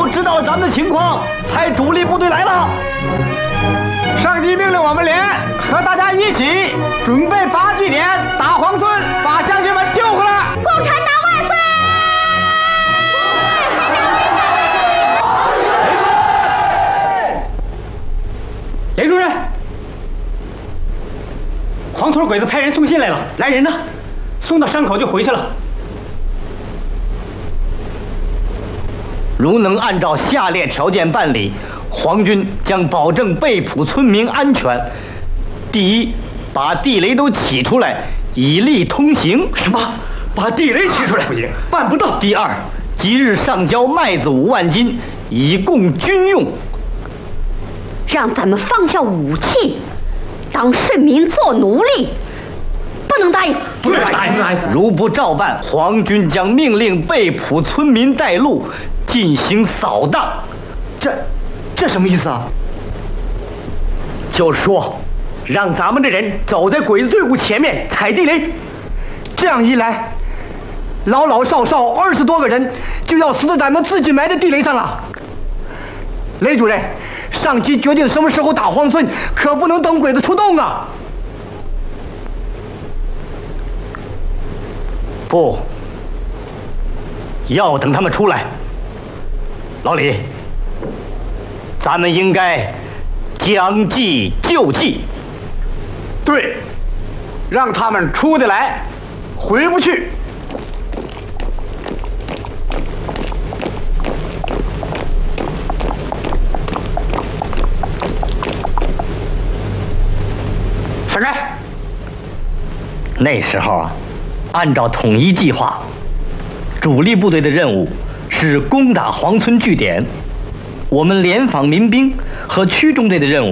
知道了咱们的情况，派主力部队来了。 上级命令我们连和大家一起准备8据点打黄村，把乡亲们救回来。 共产党万岁！ 雷主任，黄村鬼子派人送信来了，来人呢，送到山口就回去了。 如能按照下列条件办理，皇军将保证被捕村民安全。第一，把地雷都起出来，以利通行。什么？把地雷起出来？不行，办不到。第二，即日上交麦子5万斤，以供军用。 让咱们放下武器，当顺民做奴隶，不能答应。 不能答应！如不照办，皇军将命令被捕村民带路，进行扫荡。这什么意思啊？就是说，让咱们的人走在鬼子队伍前面踩地雷，这样一来，老老少少20多个人就要死在咱们自己埋的地雷上了。雷主任，上级决定什么时候打黄村，可不能等鬼子出动啊！不，要等他们出来。老李，咱们应该将计就计。 对，让他们出得来，回不去。闪开！ 那时候啊，按照统一计划，主力部队的任务是攻打黄村据点，我们联防民兵和区中队的任务